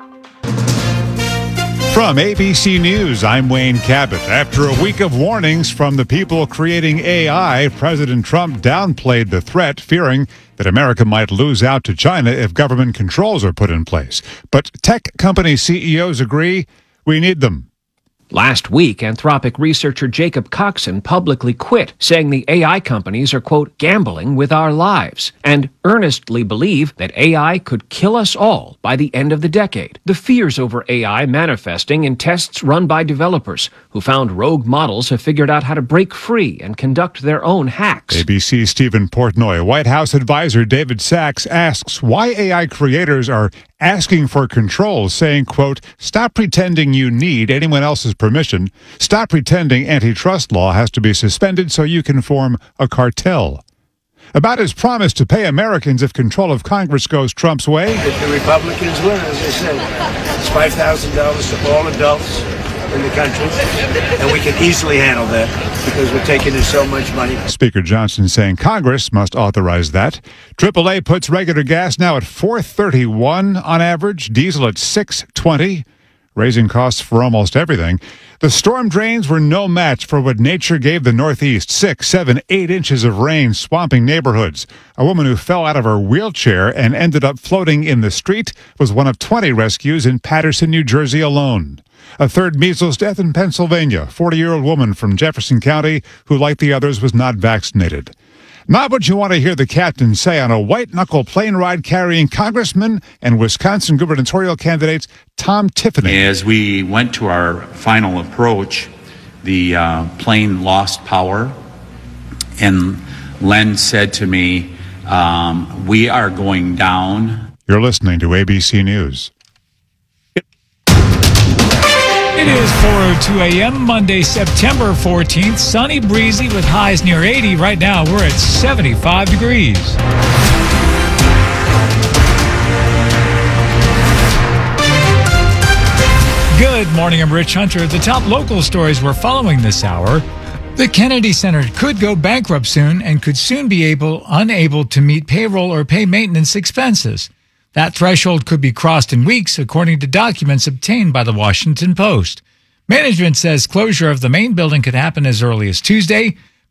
From A B C News, I'm Wayne Cabot. After a week of warnings from the people creating A I, President Trump downplayed the threat, fearing that America might lose out to China if government controls are put in place. But tech company C E Os agree we need them. Last week, Anthropic researcher Jacob Coxon publicly quit, saying the A I companies are, quote, gambling with our lives, and earnestly believe that A I could kill us all by the end of the decade. The fears over A I manifesting in tests run by developers who found rogue models have figured out how to break free and conduct their own hacks. A B C's Stephen Portnoy. White House advisor David Sachs asks why A I creators are asking for control, saying, quote, stop pretending you need anyone else's permission. Stop pretending antitrust law has to be suspended so you can form a cartel. About his promise to pay Americans if control of Congress goes Trump's way. If the Republicans win, as I said, it's five thousand dollars to all adults in the country, and we can easily handle that because we're taking in so much money. Speaker Johnson saying Congress must authorize that. triple A puts regular gas now at four thirty-one on average, diesel at six twenty, raising costs for almost everything. The storm drains were no match for what nature gave the Northeast. Six, seven, eight inches of rain swamping neighborhoods. A woman who fell out of her wheelchair and ended up floating in the street was one of twenty rescues in Paterson, New Jersey alone. A third measles death in Pennsylvania, forty-year-old woman from Jefferson County who, like the others, was not vaccinated. Not what you want to hear the captain say on a white-knuckle plane ride carrying Congressman and Wisconsin gubernatorial candidates Tom Tiffany. As we went to our final approach, the uh, plane lost power, and Len said to me, um, we are going down. You're listening to A B C News. It is four oh two a.m., Monday, September fourteenth. Sunny, breezy with highs near eighty. Right now, we're at seventy-five degrees. Good morning, I'm Rich Hunter. The top local stories we're following this hour. The Kennedy Center could go bankrupt soon and could soon be able unable to meet payroll or pay maintenance expenses. That threshold could be crossed in weeks, according to documents obtained by the Washington Post. Management says closure of the main building could happen as early as Tuesday,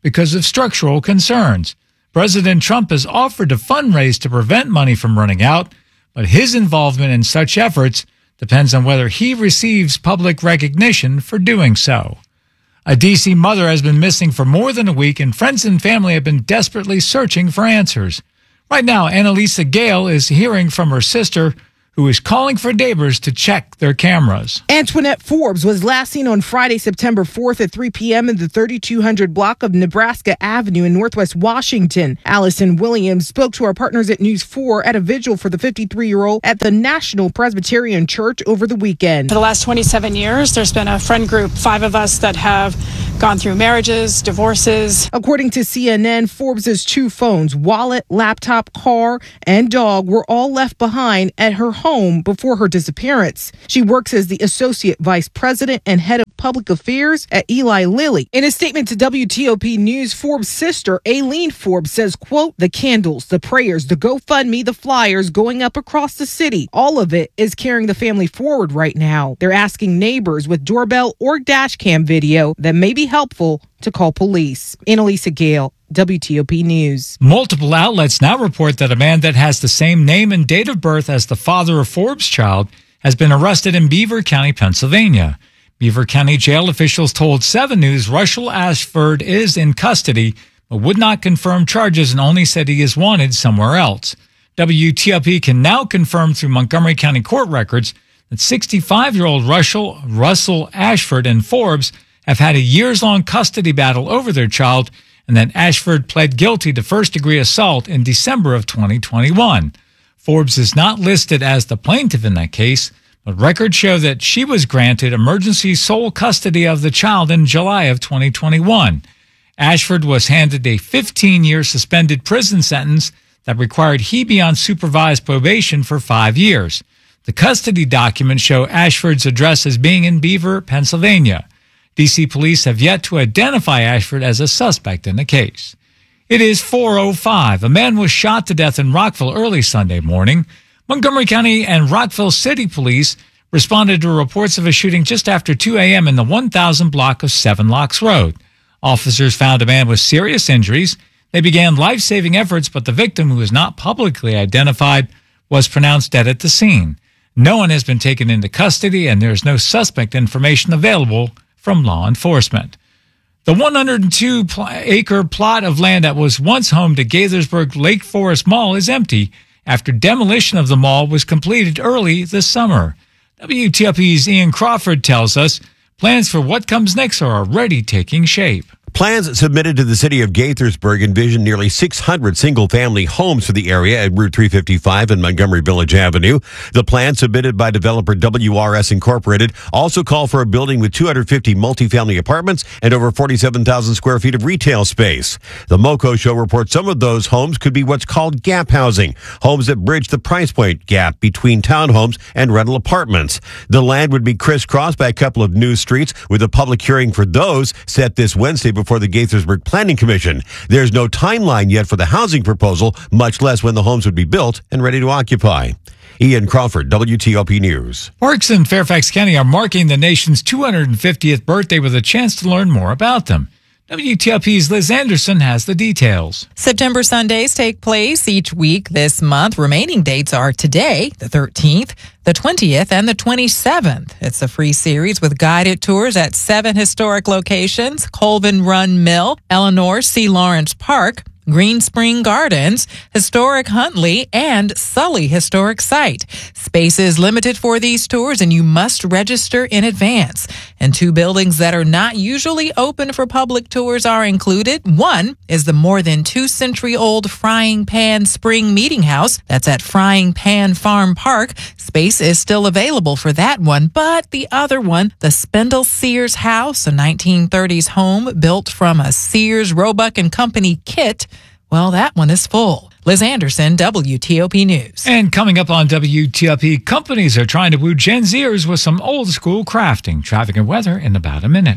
because of structural concerns. President Trump has offered to fundraise to prevent money from running out, but his involvement in such efforts depends on whether he receives public recognition for doing so. A D C mother has been missing for more than a week, and friends and family have been desperately searching for answers. Right now, Annalisa Gale is hearing from her sister, who is calling for neighbors to check their cameras. Antoinette Forbes was last seen on Friday, September fourth at three p.m. in the thirty-two hundred block of Nebraska Avenue in Northwest Washington. Allison Williams spoke to our partners at News four at a vigil for the fifty-three-year-old at the National Presbyterian Church over the weekend. For the last twenty-seven years, there's been a friend group, five of us, that have gone through marriages, divorces. According to C N N, Forbes's two phones, wallet, laptop, car, and dog were all left behind at her home before her disappearance. She works as the Associate Vice President and Head of Public Affairs at Eli Lilly. In a statement to W T O P News, Forbes' sister, Aileen Forbes, says, quote, the candles, the prayers, the GoFundMe, the flyers going up across the city, all of it is carrying the family forward right now. They're asking neighbors with doorbell or dash cam video that may be helpful to call police. Annalisa Gale, W T O P News. Multiple outlets now report that a man that has the same name and date of birth as the father of Forbes' child has been arrested in Beaver County, Pennsylvania. Beaver County jail officials told seven News Russell Ashford is in custody, but would not confirm charges and only said he is wanted somewhere else. W T O P can now confirm through Montgomery County court records that sixty-five-year-old Russell, Russell Ashford and Forbes have had a years-long custody battle over their child, and that Ashford pled guilty to first-degree assault in December of twenty twenty-one. Forbes is not listed as the plaintiff in that case, but records show that she was granted emergency sole custody of the child in July of twenty twenty-one. Ashford was handed a fifteen-year suspended prison sentence that required he be on supervised probation for five years. The custody documents show Ashford's address as being in Beaver, Pennsylvania. D C police have yet to identify Ashford as a suspect in the case. It is four oh five. A man was shot to death in Rockville early Sunday morning. Montgomery County and Rockville City Police responded to reports of a shooting just after two a.m. in the one thousand block of Seven Locks Road. Officers found a man with serious injuries. They began life-saving efforts, but the victim, who is not publicly identified, was pronounced dead at the scene. No one has been taken into custody, and there is no suspect information available from law enforcement. The one hundred two acre plot of land that was once home to Gaithersburg Lake Forest Mall is empty after demolition of the mall was completed early this summer. W T O P's Ian Crawford tells us plans for what comes next are already taking shape. Plans submitted to the city of Gaithersburg envision nearly six hundred single-family homes for the area at Route three fifty-five and Montgomery Village Avenue. The plan submitted by developer W R S Incorporated also call for a building with two hundred fifty multifamily apartments and over forty-seven thousand square feet of retail space. The MoCo show reports some of those homes could be what's called gap housing, homes that bridge the price point gap between townhomes and rental apartments. The land would be crisscrossed by a couple of new streets, with a public hearing for those set this Wednesday before Before the Gaithersburg Planning Commission. There's no timeline yet for the housing proposal, much less when the homes would be built and ready to occupy. Ian Crawford, W T O P News. Parks in Fairfax County are marking the nation's two hundred fiftieth birthday with a chance to learn more about them. W T O P's Liz Anderson has the details. September Sundays take place each week this month. Remaining dates are today, the thirteenth, the twentieth, and the twenty-seventh. It's a free series with guided tours at seven historic locations: Colvin Run Mill, Eleanor C. Lawrence Park, Green Spring Gardens, Historic Huntley, and Sully Historic Site. Space is limited for these tours, and you must register in advance. And two buildings that are not usually open for public tours are included. One is the more than two-century-old Frying Pan Spring Meeting House. That's at Frying Pan Farm Park. Space is still available for that one, but the other one, the Spindle Sears House, a nineteen thirties home built from a Sears, Roebuck and Company kit, well, that one is full. Liz Anderson, W T O P News. And coming up on W T O P, companies are trying to woo Gen Zers with some old-school crafting. Traffic and weather in about a minute.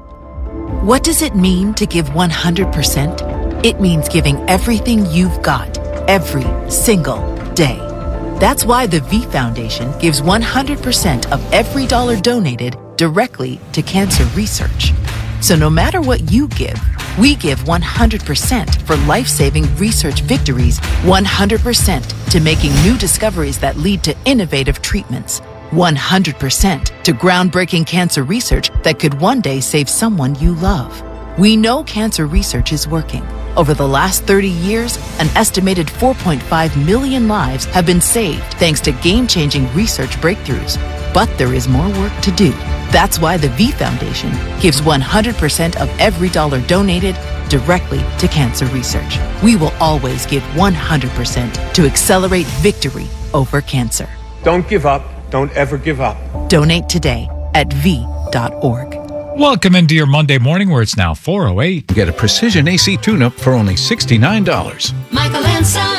What does it mean to give one hundred percent? It means giving everything you've got, every single day. That's why the V Foundation gives one hundred percent of every dollar donated directly to cancer research. So no matter what you give, We give one hundred percent for life-saving research victories, one hundred percent to making new discoveries that lead to innovative treatments, one hundred percent to groundbreaking cancer research that could one day save someone you love. We know cancer research is working. Over the last thirty years, an estimated four point five million lives have been saved thanks to game-changing research breakthroughs. But there is more work to do. That's why the V Foundation gives one hundred percent of every dollar donated directly to cancer research. We will always give one hundred percent to accelerate victory over cancer. Don't give up. Don't ever give up. Donate today at v dot org. Welcome into your Monday morning where it's now four oh eight. Get a precision A C tune-up for only sixty-nine dollars. Michael and Son.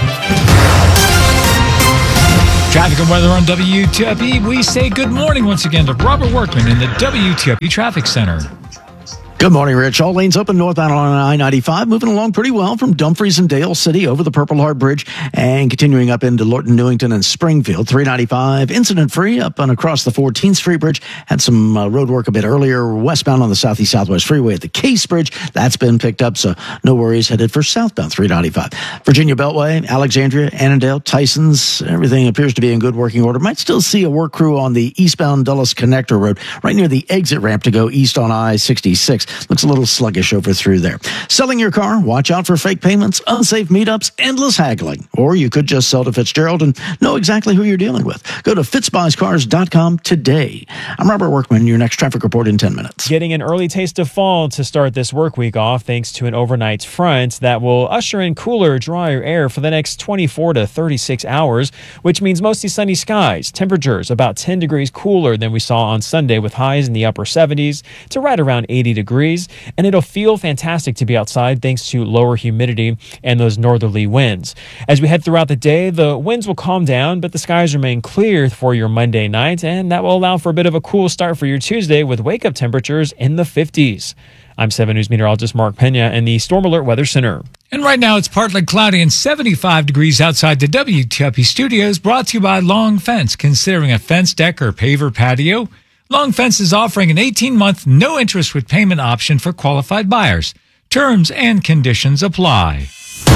Traffic and weather on W T O P. We say good morning once again to Robert Workman in the W T O P Traffic Center. Good morning, Rich. All lanes open northbound on I ninety-five, moving along pretty well from Dumfries and Dale City over the Purple Heart Bridge and continuing up into Lorton, Newington, and Springfield. three ninety-five, incident-free up and across the fourteenth Street Bridge. Had some uh, road work a bit earlier westbound on the Southeast Southwest Freeway at the Case Bridge. That's been picked up, so no worries. Headed for southbound three ninety-five. Virginia Beltway, Alexandria, Annandale, Tysons, everything appears to be in good working order. Might still see a work crew on the eastbound Dulles Connector Road right near the exit ramp to go east on I sixty-six. Looks a little sluggish over through there. Selling your car? Watch out for fake payments, unsafe meetups, endless haggling. Or you could just sell to Fitzgerald and know exactly who you're dealing with. Go to fitz buys cars dot com today. I'm Robert Workman, your next traffic report in ten minutes. Getting an early taste of fall to start this work week off thanks to an overnight front that will usher in cooler, drier air for the next twenty-four to thirty-six hours, which means mostly sunny skies. Temperatures about ten degrees cooler than we saw on Sunday with highs in the upper seventies to right around eighty degrees. And it'll feel fantastic to be outside thanks to lower humidity and those northerly winds. As we head throughout the day, the winds will calm down, but the skies remain clear for your Monday night, and that will allow for a bit of a cool start for your Tuesday with wake-up temperatures in the fifties. I'm seven News meteorologist Mark Pena in the Storm Alert Weather Center. And right now it's partly cloudy and seventy-five degrees outside the W T O P studios, brought to you by Long Fence. Considering a fence deck or paver patio, Long Fence is offering an eighteen-month no-interest with payment option for qualified buyers. Terms and conditions apply.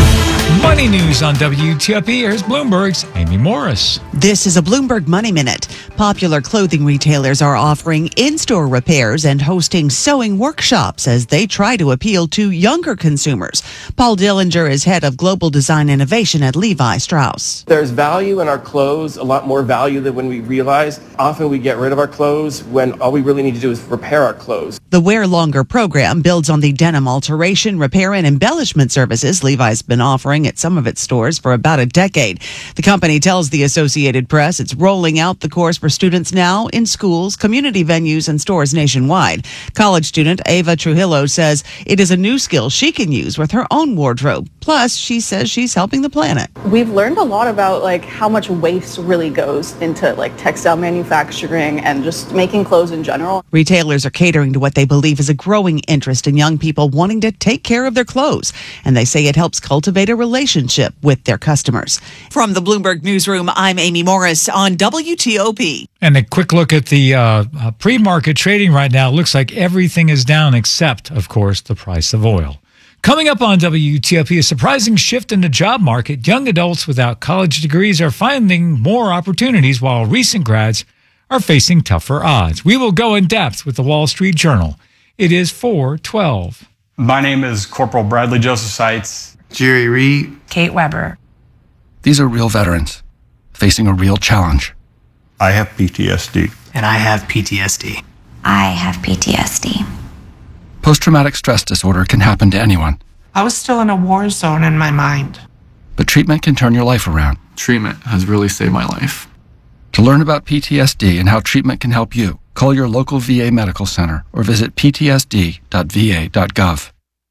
Money news on W T O P. Here's Bloomberg's Amy Morris. This is a Bloomberg Money Minute. Popular clothing retailers are offering in-store repairs and hosting sewing workshops as they try to appeal to younger consumers. Paul Dillinger is head of global design innovation at Levi Strauss. There's value in our clothes, a lot more value than when we realize. Often we get rid of our clothes when all we really need to do is repair our clothes. The Wear Longer program builds on the denim alteration, repair, and embellishment services Levi's been offering at some of its stores for about a decade. The company tells the Associated Press it's rolling out the course for students now in schools, community venues, and stores nationwide. College student Ava Trujillo says it is a new skill she can use with her own wardrobe. Plus, she says she's helping the planet. We've learned a lot about like how much waste really goes into like textile manufacturing and just making clothes in general. Retailers are catering to what they believe is a growing interest in young people wanting to take care of their clothes, and they say it helps cultivate a relationship with their customers. From the Bloomberg Newsroom, I'm Amy Morris on W T O P. And a quick look at the uh, uh, pre-market trading right now. Looks like everything is down except, of course, the price of oil. Coming up on W T O P, a surprising shift in the job market. Young adults without college degrees are finding more opportunities while recent grads are facing tougher odds. We will go in depth with the Wall Street Journal. It is four twelve. My name is Corporal Bradley Joseph Seitz. Jerry Reed. Kate Weber. These are real veterans facing a real challenge. I have P T S D. And I have P T S D. I have P T S D. Post-traumatic stress disorder can happen to anyone. I was still in a war zone in my mind. But treatment can turn your life around. Treatment has really saved my life. To learn about P T S D and how treatment can help you, call your local V A medical center or visit p t s d dot v a dot gov.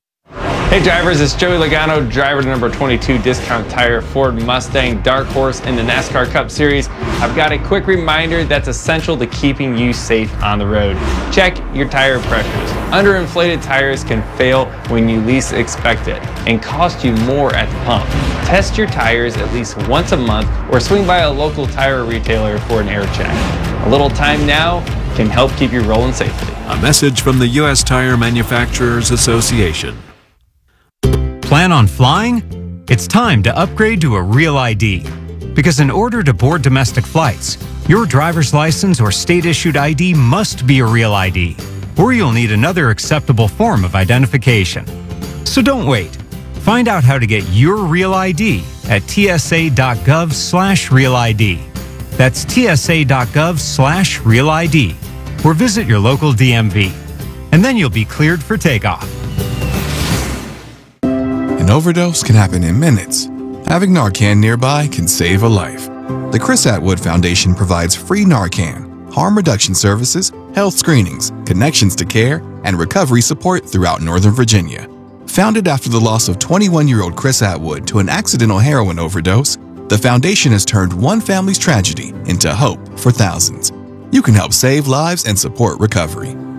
Hey drivers, it's Joey Logano, driver to number twenty-two Discount Tire Ford Mustang Dark Horse in the NASCAR Cup Series. I've got a quick reminder that's essential to keeping you safe on the road. Check your tire pressures. Underinflated tires can fail when you least expect it and cost you more at the pump. Test your tires at least once a month or swing by a local tire retailer for an air check. A little time now can help keep you rolling safely. A message from the U S Tire Manufacturers Association. Plan on flying? It's time to upgrade to a Real I D. Because in order to board domestic flights, your driver's license or state-issued I D must be a Real I D, or you'll need another acceptable form of identification. So don't wait. Find out how to get your Real I D at tsa.gov slash Real ID. That's tsa.gov slash Real ID, or visit your local D M V. And then you'll be cleared for takeoff. An overdose can happen in minutes. Having Narcan nearby can save a life. The Chris Atwood Foundation provides free Narcan, harm reduction services, health screenings, connections to care, and recovery support throughout Northern Virginia. Founded after the loss of twenty-one-year-old Chris Atwood to an accidental heroin overdose, the foundation has turned one family's tragedy into hope for thousands. You can help save lives and support recovery.